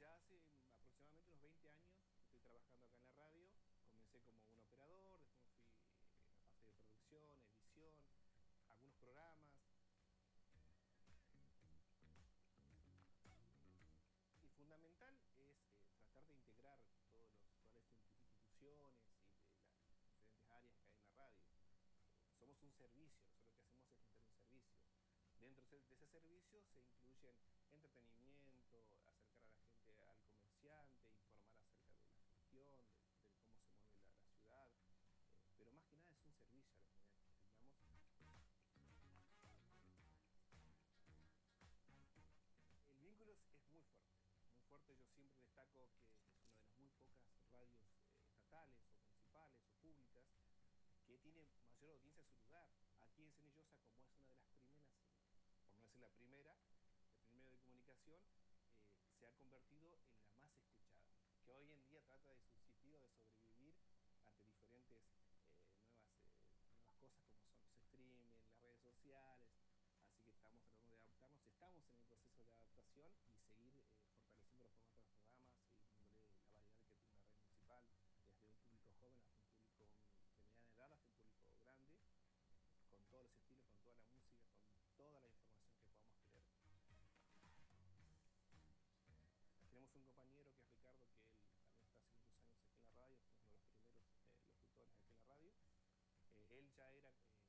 Ya hace aproximadamente unos 20 años que estoy trabajando acá en la radio. Comencé como un operador, después fui en la parte de producción, edición, algunos programas. Y fundamental es tratar de integrar todas las instituciones y de las diferentes áreas que hay en la radio. Somos un servicio, nosotros lo que hacemos es meter un servicio. Dentro de ese servicio se incluyen entretenimiento, acercar a la gente al comerciante, informar acerca de la gestión, de cómo se mueve la ciudad, pero más que nada es un servicio a la comunidad que brindamos. El vínculo es muy fuerte. Yo siempre destaco que es una de las muy pocas radios estatales o municipales o públicas que tiene mayor audiencia en su lugar. Aquí en Cenillosa, como es una de las primeras, por no decir la primera, el primer medio de comunicación, se ha convertido en la más escuchada, que hoy en día trata de subsistir o de sobrevivir ante diferentes nuevas cosas como son los streaming, las redes sociales. Así que estamos tratando de adaptarnos, estamos en el proceso de adaptación y seguir